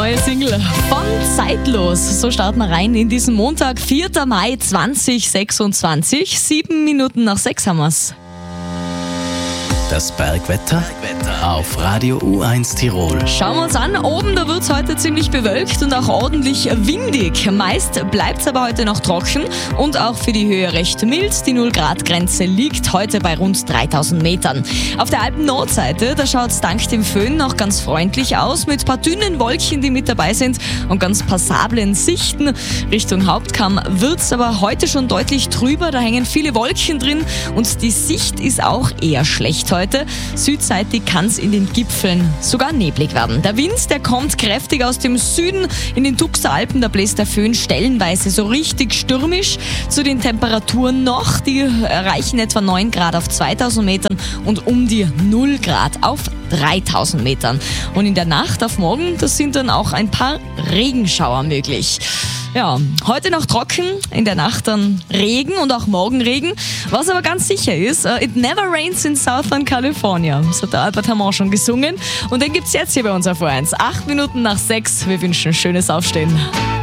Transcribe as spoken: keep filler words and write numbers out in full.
neue Single von Zeitlos. So starten wir rein in diesen Montag, vierter Mai zweitausendsechsundzwanzig. Sieben Minuten nach sechs haben wir's. Das Bergwetter auf Radio U eins Tirol. Schauen wir uns an. Oben, da wird es heute ziemlich bewölkt und auch ordentlich windig. Meist bleibt es aber heute noch trocken und auch für die Höhe recht mild. Die null Grad Grenze liegt heute bei rund dreitausend Metern. Auf der Alpen-Nordseite, da schaut es dank dem Föhn noch ganz freundlich aus, mit ein paar dünnen Wolken, die mit dabei sind und ganz passablen Sichten. Richtung Hauptkamm wird es aber heute schon deutlich trüber. Da hängen viele Wolken drin und die Sicht ist auch eher schlecht heute. Heute. Südseitig kann es in den Gipfeln sogar neblig werden. Der Wind, der kommt kräftig aus dem Süden. In den Tuxer Alpen, da bläst der Föhn stellenweise so richtig stürmisch. Zu den Temperaturen noch, die erreichen etwa neun Grad auf zweitausend Metern und um die null Grad auf dreitausend Metern. Und in der Nacht auf morgen, da sind dann auch ein paar Regenschauer möglich. Ja, heute noch trocken, in der Nacht dann Regen und auch morgen Regen. Was aber ganz sicher ist, uh, it never rains in Southern California. Das hat der Albert Hammond schon gesungen. Und den gibt's jetzt hier bei uns auf U eins. Acht Minuten nach sechs. Wir wünschen schönes Aufstehen.